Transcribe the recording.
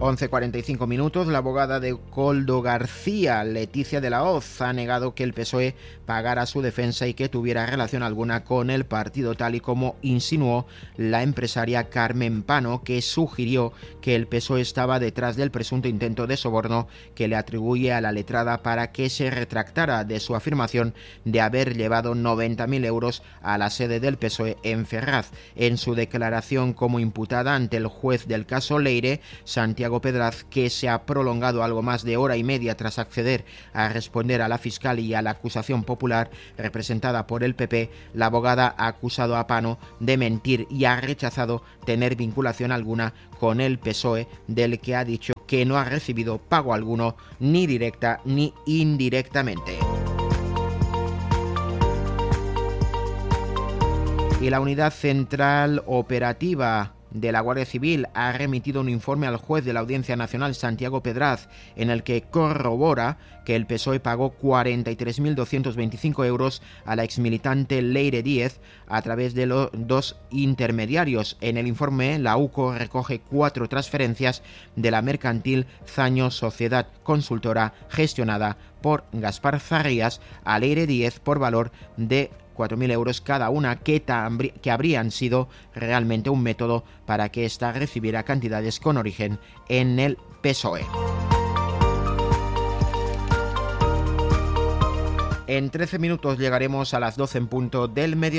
11:45 minutos. La abogada de Koldo García, Leticia de la Hoz, ha negado que el PSOE pagara su defensa y que tuviera relación alguna con el partido, tal y como insinuó la empresaria Carmen Pano, que sugirió que el PSOE estaba detrás del presunto intento de soborno que le atribuye a la letrada para que se retractara de su afirmación de haber llevado 90.000 euros a la sede del PSOE en Ferraz. En su declaración como imputada ante el juez del caso Leire, Santiago Pedraz, que se ha prolongado algo más de hora y media tras acceder a responder a la fiscal y a la acusación popular representada por el PP, la abogada ha acusado a Pano de mentir y ha rechazado tener vinculación alguna con el PSOE, del que ha dicho que no ha recibido pago alguno, ni directa ni indirectamente. Y la Unidad Central Operativa de la Guardia Civil ha remitido un informe al juez de la Audiencia Nacional, Santiago Pedraz, en el que corrobora que el PSOE pagó 43.225 euros a la exmilitante Leire Díez a través de los dos intermediarios. En el informe, la UCO recoge 4 transferencias de la mercantil Zaño Sociedad Consultora, gestionada por Gaspar Zarrías, a Leire Díez por valor de 4.000 euros cada una, que habrían sido realmente un método para que ésta recibiera cantidades con origen en el PSOE. En 13 minutos llegaremos a las 12 en punto del mediodía.